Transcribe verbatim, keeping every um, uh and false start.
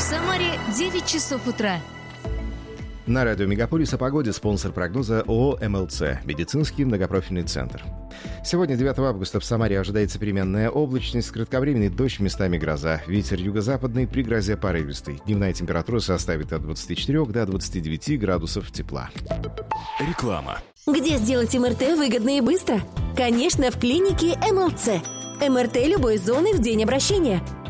Самаре девять часов утра. На радио «Мегаполис» о погоде спонсор прогноза ООО «эм эл цэ» – медицинский многопрофильный центр. Сегодня, девятого августа, в Самаре ожидается переменная облачность, кратковременный дождь, местами гроза. Ветер юго-западный, при грозе порывистый. Дневная температура составит от двадцати четырёх до двадцати девяти градусов тепла. Реклама. Где сделать эм эр тэ выгодно и быстро? Конечно, в клинике эм эл цэ. эм эр тэ любой зоны в день обращения.